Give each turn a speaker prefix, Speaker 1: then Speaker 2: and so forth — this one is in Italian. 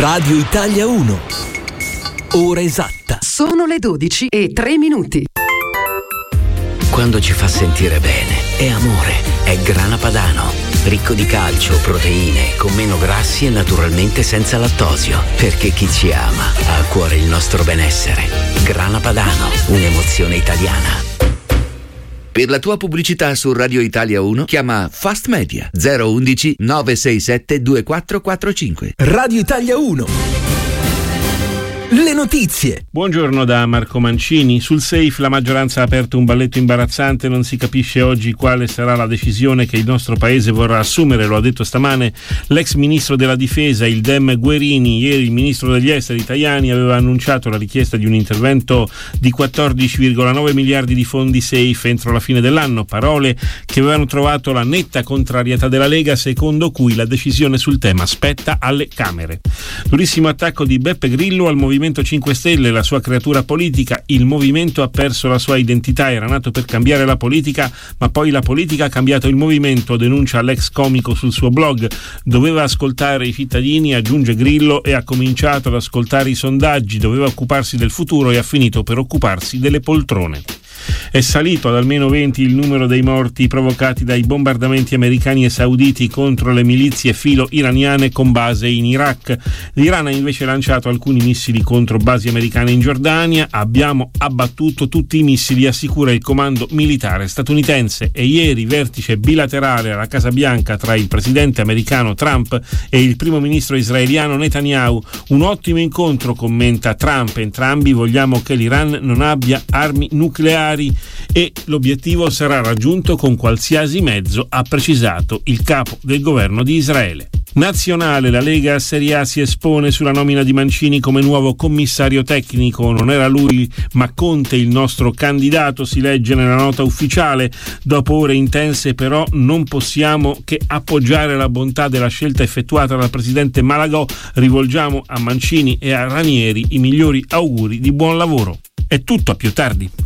Speaker 1: Radio Italia 1. Ora esatta.
Speaker 2: Sono le 12:03.
Speaker 3: Quando ci fa sentire bene, è amore, è Grana Padano. Ricco di calcio, proteine, con meno grassi e naturalmente senza lattosio. Perché chi ci ama ha a cuore il nostro benessere. Grana Padano, un'emozione italiana.
Speaker 4: Per la tua pubblicità su Radio Italia 1 chiama Fast Media 011 967 2445.
Speaker 1: Radio Italia 1. Le notizie.
Speaker 5: Buongiorno da Marco Mancini. Sul SAFE la maggioranza ha aperto un balletto imbarazzante. Non si capisce oggi quale sarà la decisione che il nostro paese vorrà assumere, lo ha detto stamane l'ex ministro della difesa, il Dem Guerini. Ieri il ministro degli esteri Tajani aveva annunciato la richiesta di un intervento di 14,9 miliardi di fondi SAFE entro la fine dell'anno, parole che avevano trovato la netta contrarietà della Lega, secondo cui la decisione sul tema spetta alle Camere. Durissimo attacco di Beppe Grillo al Movimento 5 Stelle, la sua creatura politica. Il movimento ha perso la sua identità, era nato per cambiare la politica, ma poi la politica ha cambiato il movimento, denuncia l'ex comico sul suo blog. Doveva ascoltare i cittadini, aggiunge Grillo, e ha cominciato ad ascoltare i sondaggi, doveva occuparsi del futuro e ha finito per occuparsi delle poltrone. È salito ad almeno 20 il numero dei morti provocati dai bombardamenti americani e sauditi contro le milizie filo-iraniane con base in Iraq. L'Iran ha invece lanciato alcuni missili contro basi americane in Giordania. Abbiamo abbattuto tutti i missili, assicura il comando militare statunitense. E ieri vertice bilaterale alla Casa Bianca tra il presidente americano Trump e il primo ministro israeliano Netanyahu. Un ottimo incontro, commenta Trump. Entrambi vogliamo che l'Iran non abbia armi nucleari e l'obiettivo sarà raggiunto con qualsiasi mezzo, ha precisato il capo del governo di Israele. Nazionale, la Lega Serie A si espone sulla nomina di Mancini come nuovo commissario tecnico. Non era lui ma Conte il nostro candidato, si legge nella nota ufficiale. Dopo ore intense però non possiamo che appoggiare la bontà della scelta effettuata dal presidente Malagò. Rivolgiamo a Mancini e a Ranieri i migliori auguri di buon lavoro. È tutto, a più tardi.